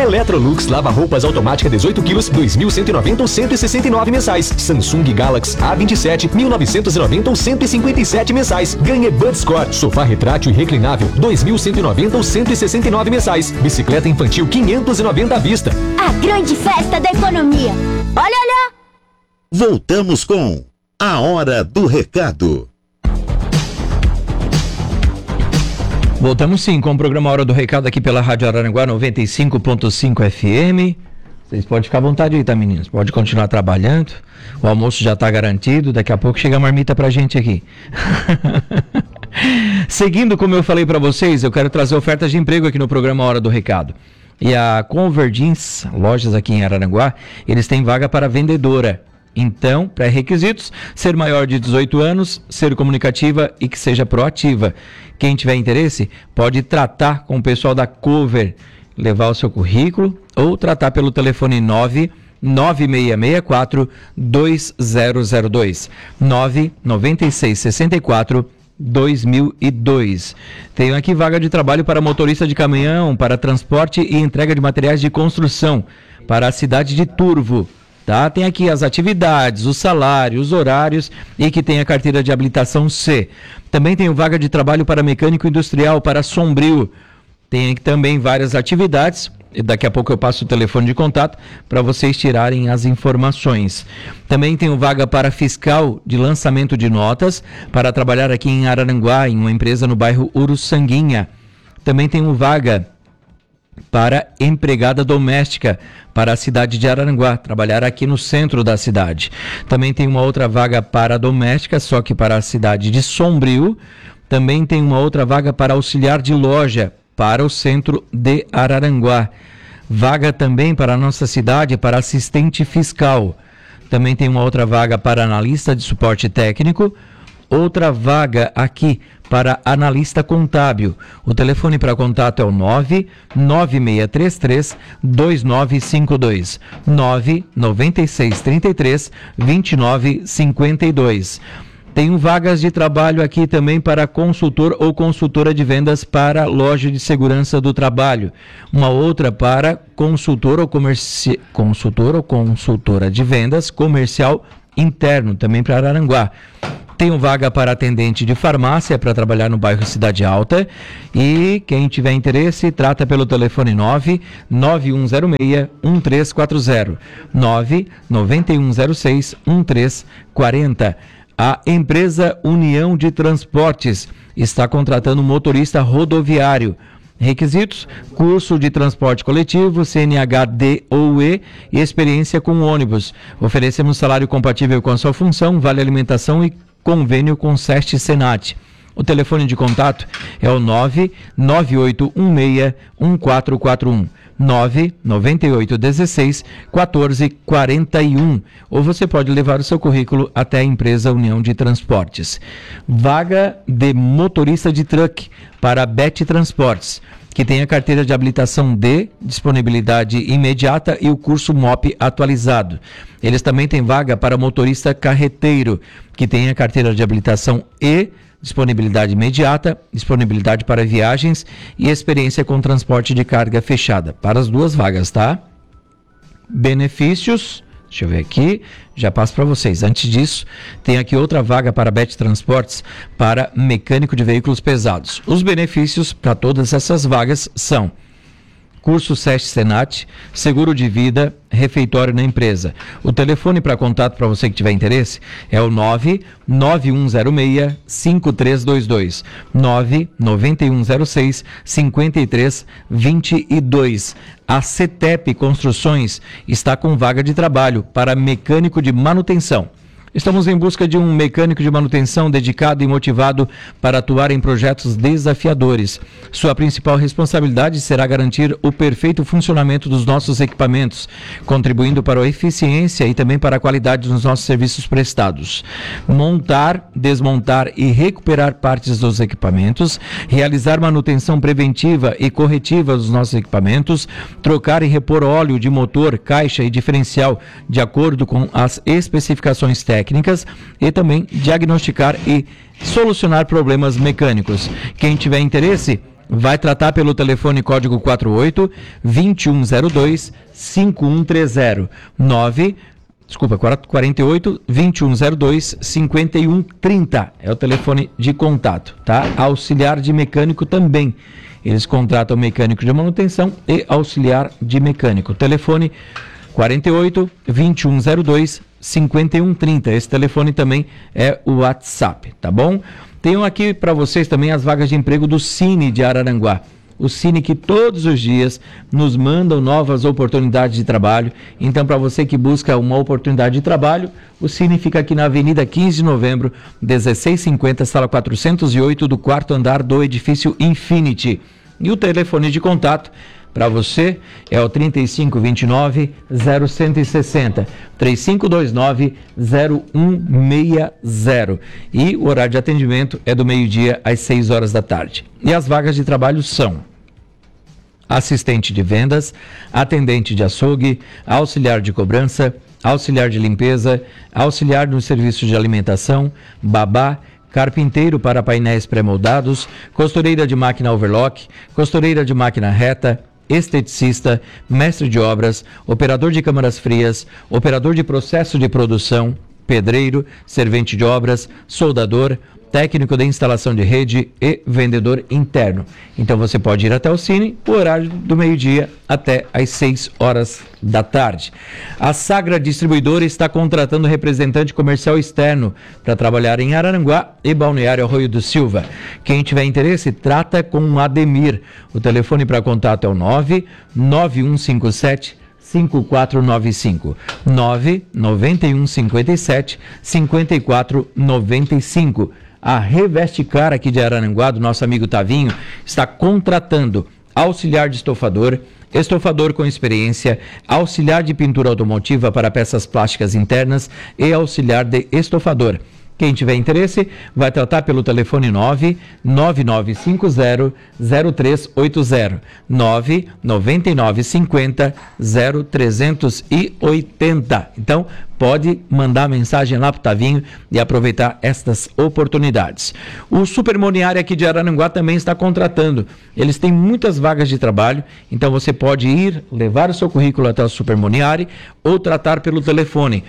Electrolux lava-roupas automática 18 quilos, 2.190 ou 169 mensais. Samsung Galaxy A27, 1.990 ou 157 mensais. Ganhe Budscore, sofá retrátil e reclinável, 2.190 ou 169 mensais. Bicicleta infantil 590 à vista. A grande festa da economia. Olha, olha! Voltamos com A Hora do Recado. Voltamos sim com o programa Hora do Recado aqui pela Rádio Araranguá 95.5 FM. Vocês podem ficar à vontade aí, tá, meninos? Pode continuar trabalhando. O almoço já está garantido. Daqui a pouco chega a marmita pra gente aqui. Seguindo, como eu falei para vocês, eu quero trazer ofertas de emprego aqui no programa Hora do Recado. E a Convergins, lojas aqui em Araranguá, eles têm vaga para vendedora. Então, pré-requisitos: ser maior de 18 anos, ser comunicativa e que seja proativa. Quem tiver interesse, pode tratar com o pessoal da Cover, levar o seu currículo ou tratar pelo telefone 9664-2002, 99664-2002. Tenho aqui vaga de trabalho para motorista de caminhão, para transporte e entrega de materiais de construção, para a cidade de Turvo. Tá? Tem aqui as atividades, o salário, os horários e que tem a carteira de habilitação C. Também tenho vaga de trabalho para mecânico industrial, para Sombrio. Tem aqui também várias atividades. Daqui a pouco eu passo o telefone de contato para vocês tirarem as informações. Também tenho vaga para fiscal de lançamento de notas, para trabalhar aqui em Araranguá, em uma empresa no bairro Uruçanguinha. Também tenho vaga para empregada doméstica, para a cidade de Araranguá, trabalhar aqui no centro da cidade. Também tem uma outra vaga para doméstica, só que para a cidade de Sombrio. Também tem uma outra vaga para auxiliar de loja, para o centro de Araranguá. Vaga também para a nossa cidade, para assistente fiscal. Também tem uma outra vaga para analista de suporte técnico. Outra vaga aqui para analista contábil. O telefone para contato é o 99633-2952, 99633-2952. Tenho vagas de trabalho aqui também para consultor ou consultora de vendas para loja de segurança do trabalho. Uma outra para consultor ou consultora de vendas comercial interno, também para Araranguá. Tenho vaga para atendente de farmácia para trabalhar no bairro Cidade Alta. E quem tiver interesse, trata pelo telefone 99106-1340, 99106-1340. A empresa União de Transportes está contratando motorista rodoviário. Requisitos: curso de transporte coletivo, CNH-D ou E e experiência com ônibus. Oferecemos salário compatível com a sua função, vale alimentação e convênio com SEST Senat. O telefone de contato é o 99816-1441, 99816-1441. Ou você pode levar o seu currículo até a empresa União de Transportes. Vaga de motorista de truck para a Bet Transportes, que tem a carteira de habilitação D, disponibilidade imediata e o curso MOP atualizado. Eles também têm vaga para motorista carreteiro, que tem a carteira de habilitação E, disponibilidade imediata, disponibilidade para viagens e experiência com transporte de carga fechada. Para as duas vagas, tá? Benefícios, deixa eu ver aqui, já passo para vocês. Antes disso, tem aqui outra vaga para Bet Transportes para mecânico de veículos pesados. Os benefícios para todas essas vagas são: curso SEST Senat, seguro de vida, refeitório na empresa. O telefone para contato para você que tiver interesse é o 99106-5322, 99106-5322. A CETEP Construções está com vaga de trabalho para mecânico de manutenção. Estamos em busca de um mecânico de manutenção dedicado e motivado para atuar em projetos desafiadores. Sua principal responsabilidade será garantir o perfeito funcionamento dos nossos equipamentos, contribuindo para a eficiência e também para a qualidade dos nossos serviços prestados. Montar, desmontar e recuperar partes dos equipamentos, realizar manutenção preventiva e corretiva dos nossos equipamentos, trocar e repor óleo de motor, caixa e diferencial de acordo com as especificações técnicas e também diagnosticar e solucionar problemas mecânicos. Quem tiver interesse, vai tratar pelo telefone código 48 2102 5130 48 2102 5130 é o telefone de contato, tá? Auxiliar de mecânico também. Eles contratam mecânico de manutenção e auxiliar de mecânico. Telefone 48 2102 5130. Esse telefone também é o WhatsApp, tá bom? Tenho aqui para vocês também as vagas de emprego do Cine de Araranguá. O Cine que todos os dias nos mandam novas oportunidades de trabalho. Então, para você que busca uma oportunidade de trabalho, o Cine fica aqui na Avenida 15 de Novembro, 1650, sala 408, do 4º andar do edifício Infinity. E o telefone de contato para você é o 3529-0160, 3529-0160. E o horário de atendimento é do meio-dia às 6 horas da tarde. E as vagas de trabalho são assistente de vendas, atendente de açougue, auxiliar de cobrança, auxiliar de limpeza, auxiliar no serviço de alimentação, babá, carpinteiro para painéis pré-moldados, costureira de máquina overlock, costureira de máquina reta, esteticista, mestre de obras, operador de câmaras frias, operador de processo de produção, pedreiro, servente de obras, soldador, técnico de instalação de rede e vendedor interno. Então você pode ir até o Cine, o horário do meio-dia até às 6 horas da tarde. A Sagra Distribuidora está contratando representante comercial externo para trabalhar em Araranguá e Balneário Arroio do Silva. Quem tiver interesse, trata com o Ademir. O telefone para contato é o 99157 5495 99157 5495. A Revesticar aqui de Araranguá, do nosso amigo Tavinho, está contratando auxiliar de estofador, estofador com experiência, auxiliar de pintura automotiva para peças plásticas internas e auxiliar de estofador. Quem tiver interesse, vai tratar pelo telefone 99950-0380, 99950-0380. Então, pode mandar mensagem lá para o Tavinho e aproveitar estas oportunidades. O Supermoniário aqui de Araranguá também está contratando. Eles têm muitas vagas de trabalho, então você pode ir, levar o seu currículo até o Supermoniário ou tratar pelo telefone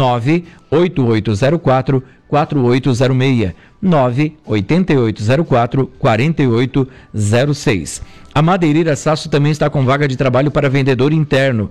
98804 4806 98804 4806. A Madeireira Sasso também está com vaga de trabalho para vendedor interno.